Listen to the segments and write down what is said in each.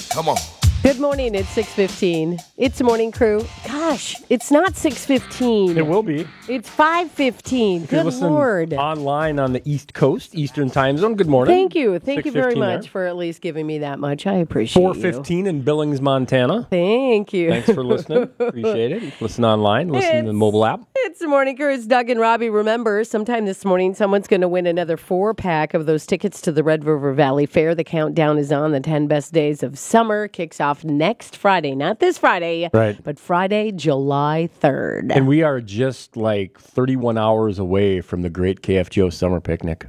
Come on. Good morning. It's 6:15. It's Morning Crew. Gosh, it's not 6:15. It will be. It's 5:15. If you're Good listening Lord. online on the East Coast, Eastern Time Zone, good morning. Thank you. Thank you very 6:15 there. much for at least giving me that much. I appreciate you. 4:15 in Billings, Montana. Thank you. Thanks for listening. Appreciate it. Listen online. Listen to the mobile app. It's the Morning Crew. It's Doug and Robbie. Remember, sometime this morning, someone's going to win another 4-pack of those tickets to the Red River Valley Fair. The countdown is on. The 10 best days of summer kicks off next Friday. Not this Friday, Right. but Friday, July 3rd. And we are just like 31 hours away from the great KFGO summer picnic.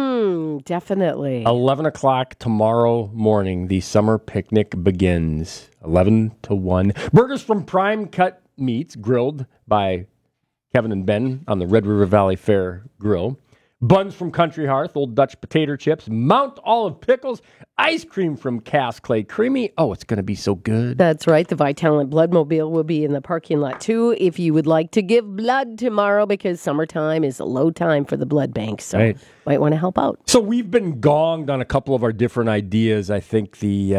Definitely. 11 o'clock tomorrow morning, the summer picnic begins. 11 to 1. Burgers from Prime Cut Meats, grilled by Kevin and Ben on the Red River Valley Fair Grill. Buns from Country Hearth, Old Dutch potato chips, Mount Olive pickles, ice cream from Cass Clay Creamy. Oh, it's going to be so good. That's right. The Vitalant Bloodmobile will be in the parking lot, too, if you would like to give blood tomorrow, because summertime is a low time for the blood bank. So Right. might want to help out. So we've been gonged on a couple of our different ideas. I think the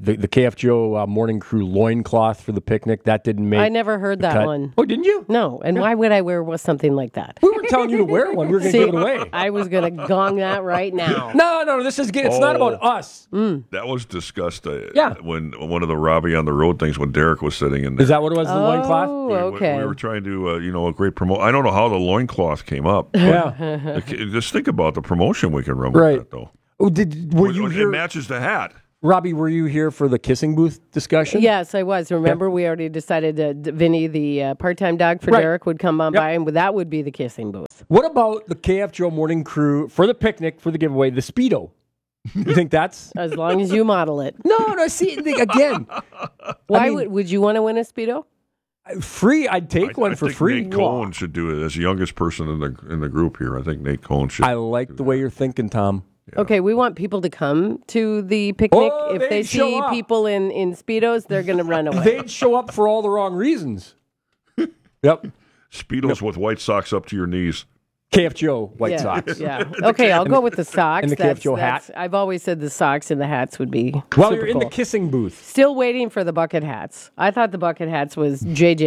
KFGO Morning Crew loincloth for the picnic, that didn't make I never heard that cut. one. Oh, didn't you? No. And why would I wear something like that? We were telling you to wear one. We were going to See, give it away. I was going to gong that right now. No, this is it's not about us. That was discussed Yeah. when one of the Robbie on the Road things when Derek was sitting in there. Is that what it was, the loincloth? Oh, We okay. were trying to, a great promote. I don't know how the loincloth came up. Yeah. Just think about the promotion we can run with Right. that, though. Oh, were you It here, matches the hat. Robbie, were you here for the kissing booth discussion? Yes, I was. Remember, we already decided that Vinny, the part-time dog for Right. Derek, would come on Yep. by, and that would be the kissing booth. What about the KFGO Morning Crew for the picnic, for the giveaway, the Speedo? You think that's... As long as you model it. No, see, again, Why would you want to win a Speedo? free, I'd take one I for think free. Nate Cohn should do it as the youngest person in the group here. I think Nate Cohn should. I like the way you're thinking, Tom. Okay, we want people to come to the picnic. Oh, if they they'd show see up. people in Speedos, they're going to run away. They'd show up for all the wrong reasons. Yep. Speedos with white socks up to your knees. KFGO White yeah, Sox. Yeah. Okay, I'll go with the socks. and the KFGO hat. I've always said the socks and the hats would be While super you're in the cool. kissing booth. Still waiting for the bucket hats. I thought the bucket hats was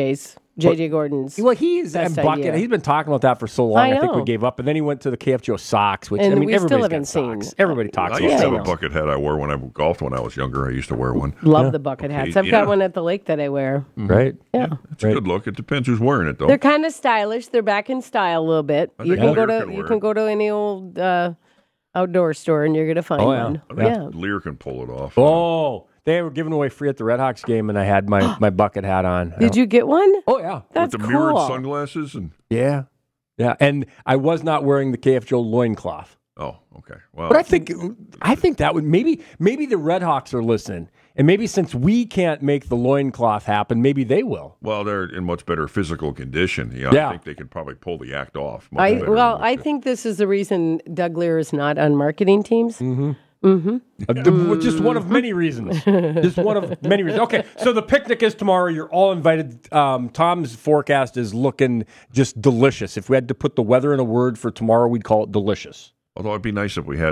JJ Gordon's. Well, he's Best and bucket. idea. He's been talking about that for so long. I I think we know. gave up, and then he went to the KFGO socks, which And I mean, we still everybody's haven't got seen- socks. Everybody talks I about used to I have know. a bucket hat I wore when I golfed when I was younger. I used to wear one. Love the bucket hats. I've yeah. got one at the lake that I wear. right? Yeah. It's a good look. It depends who's wearing it, though. They're kind of stylish. They're back in style a little bit. You think can go Lear to can you wear can it. go to any old outdoor store and you're gonna find Oh, yeah. one. I think Yeah. Lear can pull it off. Oh, they were giving away free at the Red Hawks game, and I had my bucket hat on. Did you get one? Oh yeah, That's with the mirrored cool. sunglasses and yeah. And I was not wearing the KFGO loincloth. oh, okay. Well, But I think that would maybe the Red Hawks are listening, and maybe since we can't make the loincloth happen, maybe they will. well, they're in much better physical condition. Yeah, Yeah. I think they can probably pull the act off. much better I than- think this is the reason Doug Lear is not on marketing teams. Just one of many reasons. Just one of many reasons. Okay, so the picnic is tomorrow. You're all invited. Tom's forecast is looking just delicious. If we had to put the weather in a word for tomorrow, we'd call it delicious. Although it'd be nice if we had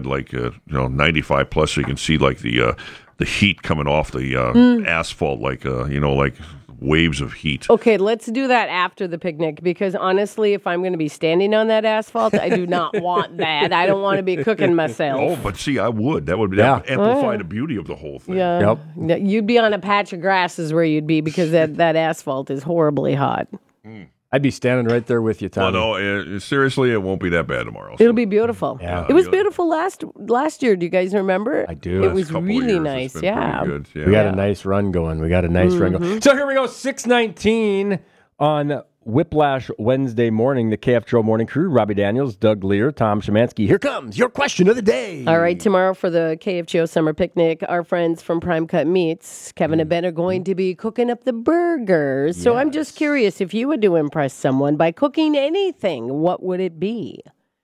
95 plus, so you can see like the heat coming off the asphalt, like waves of heat. Okay, let's do that after the picnic because honestly, if I'm going to be standing on that asphalt, I do not want that. I don't want to be cooking myself. Oh, but see, I would. That would Yeah. amplify the beauty of the whole thing. Yeah. You'd be on a patch of grass is where you'd be because that asphalt is horribly hot. I'd be standing right there with you, Well, Tom. no, seriously, it won't be that bad tomorrow. It'll be beautiful. Yeah. It was beautiful last year. Do you guys remember? I do. It Last was Couple really years, it's nice. been Yeah. pretty good. Yeah. We got a nice run going. So here we go. 6:19 on Whiplash Wednesday morning. The KFGO Morning Crew. Robbie Daniels, Doug Lear, Tom Szymanski. Here comes your question of the day. All right, tomorrow for the KFGO summer picnic, our friends from Prime Cut Meats, Kevin and Ben, are going to be cooking up the burgers. So I'm just curious, if you were to impress someone by cooking anything, what would it be?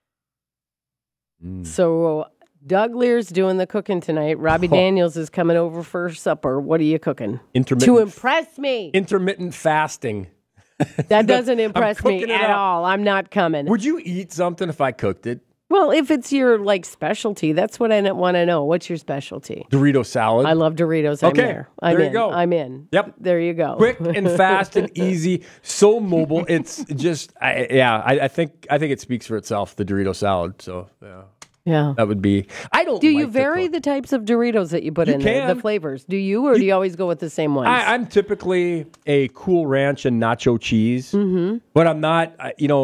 So Doug Lear's doing the cooking tonight. Robbie Daniels is coming over for supper. What are you cooking? To impress me. Intermittent fasting. That doesn't impress me cooking it at up. all. I'm not coming. Would you eat something if I cooked it? Well, if it's your like specialty, that's what I want to know. What's your specialty? Dorito salad. I love Doritos. I'm Okay, there. I'm there in. you go. I'm in. Yep. There you go. Quick and fast and easy, so mobile. It's just, I think it speaks for itself. The Dorito salad. So Yeah. that would be. I don't. Do like you to vary cook. the types of Doritos that you put in there, can. the flavors? Do you, or do you always go with the same ones? I'm typically a Cool Ranch and nacho cheese, but I'm not.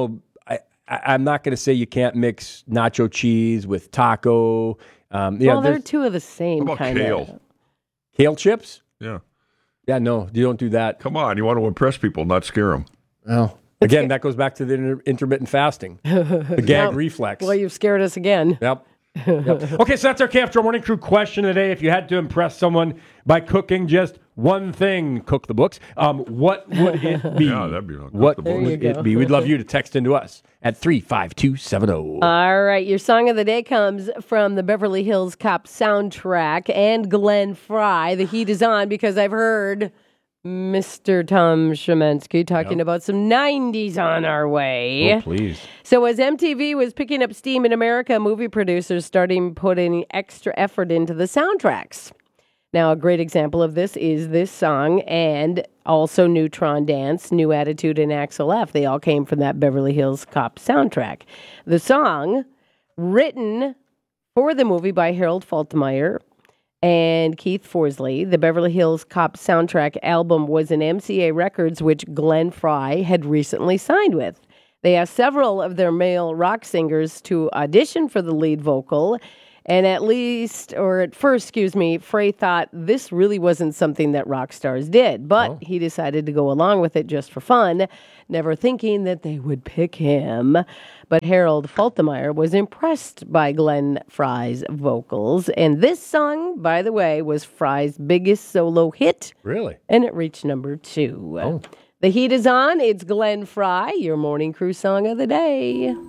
I'm not going to say you can't mix nacho cheese with taco. Well, they're two of the same How about kind kale? of. Kale chips. Yeah. Yeah, no, you don't do that. Come on, you want to impress people, not scare them. Oh. Again, that goes back to the intermittent fasting, the gag reflex. Well, you've scared us again. Yep. Okay, so that's our KFJ Morning Crew question today. If you had to impress someone by cooking just one thing, cook the books, what would it be? Yeah, that'd be What cook the would books. it be? We'd love you to text into us at 35270. All right, your song of the day comes from the Beverly Hills Cop soundtrack and Glenn Fry. The heat is on because I've heard Mr. Tom Szymanski talking about some 90s on our way. Oh, please. So as MTV was picking up steam in America, movie producers started putting extra effort into the soundtracks. Now, a great example of this is this song and also Neutron Dance, New Attitude, and Axel F. They all came from that Beverly Hills Cop soundtrack. The song, written for the movie by Harold Faltermeyer and Keith Forsley, the Beverly Hills Cop soundtrack album was an MCA Records, which Glenn Fry had recently signed with. They asked several of their male rock singers to audition for the lead vocal, and at first, Fray thought this really wasn't something that rock stars did, but he decided to go along with it just for fun, never thinking that they would pick him. But Harold Faltermeyer was impressed by Glenn Fry's vocals, and this song, by the way, was Fry's biggest solo hit. Really? And it reached number 2. The heat is on. It's Glenn Fry, your Morning Crew song of the day.